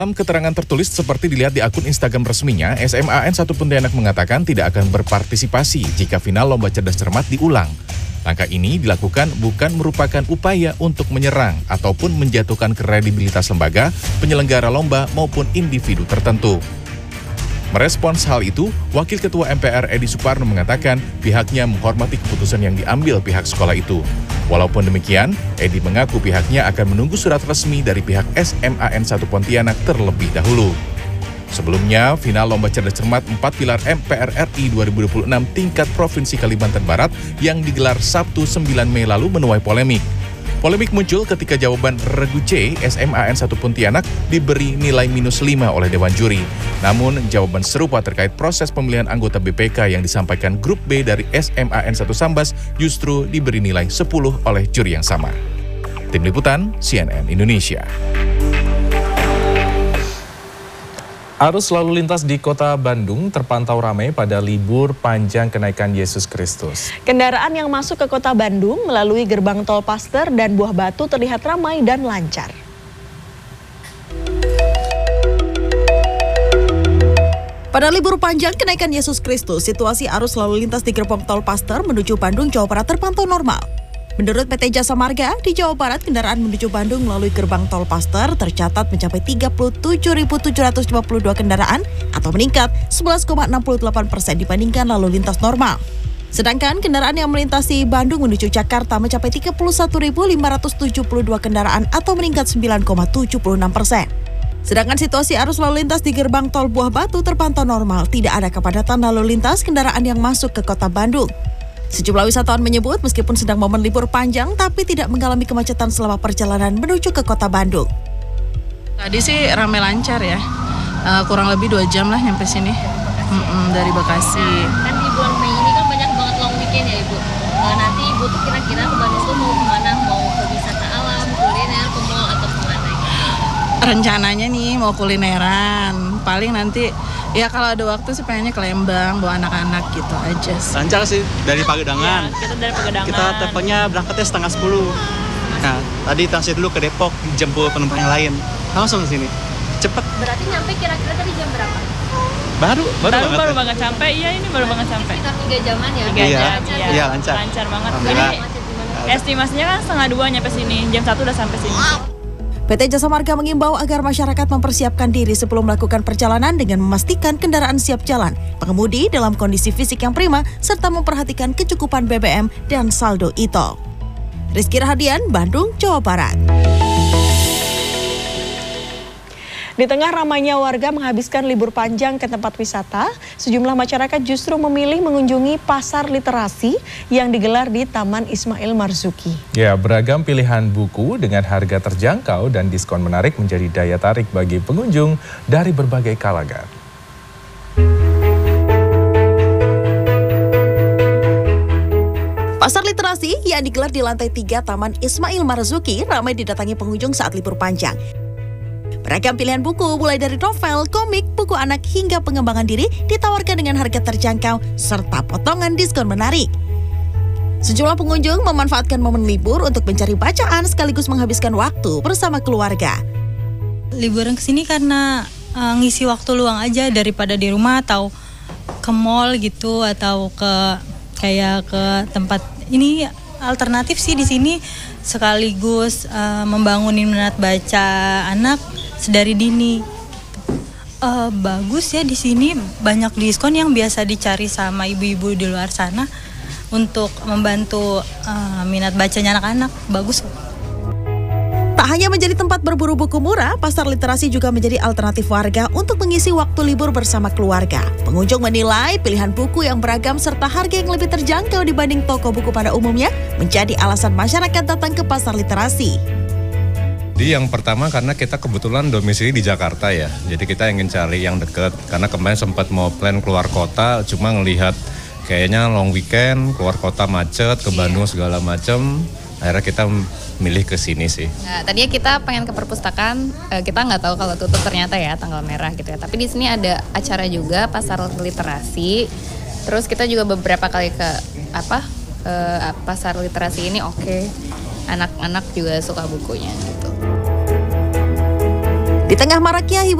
Dalam keterangan tertulis seperti dilihat di akun Instagram resminya, SMAN 1 Pontianak mengatakan tidak akan berpartisipasi jika final Lomba Cerdas Cermat diulang. Langkah ini dilakukan bukan merupakan upaya untuk menyerang ataupun menjatuhkan kredibilitas lembaga, penyelenggara lomba maupun individu tertentu. Merespons hal itu, Wakil Ketua MPR Edi Suparno mengatakan pihaknya menghormati keputusan yang diambil pihak sekolah itu. Walaupun demikian, Edi mengaku pihaknya akan menunggu surat resmi dari pihak SMAN 1 Pontianak terlebih dahulu. Sebelumnya, final Lomba Cerdas Cermat 4 Pilar MPR RI 2026 tingkat Provinsi Kalimantan Barat yang digelar Sabtu 9 Mei lalu menuai polemik. Polemik muncul ketika jawaban regu C SMAN 1 Pontianak diberi nilai -5 oleh Dewan Juri. Namun, jawaban serupa terkait proses pemilihan anggota BPK yang disampaikan grup B dari SMAN 1 Sambas justru diberi nilai 10 oleh juri yang sama. Tim Liputan, CNN Indonesia. Arus lalu lintas di kota Bandung terpantau ramai pada libur panjang kenaikan Yesus Kristus. Kendaraan yang masuk ke kota Bandung melalui gerbang tol Paster dan Buah Batu terlihat ramai dan lancar. Pada libur panjang kenaikan Yesus Kristus, situasi arus lalu lintas di gerbang tol Paster menuju Bandung, Jawa Barat terpantau normal. Menurut PT Jasa Marga, di Jawa Barat kendaraan menuju Bandung melalui gerbang tol Paster tercatat mencapai 37.752 kendaraan atau meningkat 11,68% dibandingkan lalu lintas normal. Sedangkan kendaraan yang melintasi Bandung menuju Jakarta mencapai 31.572 kendaraan atau meningkat 9,76%. Sedangkan situasi arus lalu lintas di gerbang tol Buah Batu terpantau normal, tidak ada kepadatan lalu lintas kendaraan yang masuk ke kota Bandung. Sejumlah wisatawan menyebut meskipun sedang momen libur panjang tapi tidak mengalami kemacetan selama perjalanan menuju ke kota Bandung. Tadi sih ramai lancar ya, kurang lebih 2 jam lah nyampe sini dari Bekasi. Kan di bulan Mei ini kan banyak banget long weekend ya Ibu. Nanti Ibu tuh kira-kira ke Bandung tuh mau kemana? Mau ke wisata alam, kuliner, ke mall atau kemana? Rencananya nih mau kulineran, paling nanti ya kalau ada waktu sih pengennya ke Lembang, bawa anak-anak gitu aja sih. Lancar sih, dari Pagedangan. Ya, kita dari Pagedangan. Kita teleponnya berangkatnya 9:30. Nah, tadi transit dulu ke Depok, jemput penumpang yang lain. Langsung ke sini. Cepet. Berarti nyampe kira-kira tadi jam berapa? Baru banget sampai. Iya, ini baru banget sampai. Sekitar 3 jaman ya? 3 jam. Iya, lancar. Lancar banget. Alhamdulillah. Estimasinya kan 1:30 nyampe sini, jam 1 udah sampai sini. PT Jasa Marga mengimbau agar masyarakat mempersiapkan diri sebelum melakukan perjalanan dengan memastikan kendaraan siap jalan, pengemudi dalam kondisi fisik yang prima, serta memperhatikan kecukupan BBM dan saldo e-tol. Rizky Rahadian, Bandung, Jawa Barat. Di tengah ramainya warga menghabiskan libur panjang ke tempat wisata, sejumlah masyarakat justru memilih mengunjungi pasar literasi yang digelar di Taman Ismail Marzuki. Ya, beragam pilihan buku dengan harga terjangkau dan diskon menarik menjadi daya tarik bagi pengunjung dari berbagai kalangan. Pasar literasi yang digelar di lantai 3 Taman Ismail Marzuki ramai didatangi pengunjung saat libur panjang. Beragam pilihan buku mulai dari novel, komik, buku anak hingga pengembangan diri ditawarkan dengan harga terjangkau serta potongan diskon menarik. Sejumlah pengunjung memanfaatkan momen libur untuk mencari bacaan sekaligus menghabiskan waktu bersama keluarga. Liburan ke sini karena ngisi waktu luang aja daripada di rumah atau ke mall gitu atau ke tempat ini alternatif sih di sini sekaligus membangunin minat baca anak sedari dini. Bagus ya di sini banyak diskon yang biasa dicari sama ibu-ibu di luar sana untuk membantu minat bacanya anak-anak. Bagus. Tak hanya menjadi tempat berburu buku murah, pasar literasi juga menjadi alternatif warga untuk mengisi waktu libur bersama keluarga. Pengunjung menilai pilihan buku yang beragam serta harga yang lebih terjangkau dibanding toko buku pada umumnya menjadi alasan masyarakat datang ke pasar literasi. Jadi yang pertama karena kita kebetulan domisili di Jakarta ya, jadi kita ingin cari yang dekat. Karena kemarin sempat mau plan keluar kota, cuma ngelihat kayaknya long weekend, keluar kota macet, ke Bandung segala macem. Akhirnya kita milih ke sini sih. Nah, tadinya kita pengen ke perpustakaan, kita nggak tahu kalau tutup ternyata ya tanggal merah gitu ya. Tapi di sini ada acara juga pasar literasi. Terus kita juga beberapa kali ke pasar literasi ini oke. Anak-anak juga suka bukunya gitu. Di tengah maraknya hiburan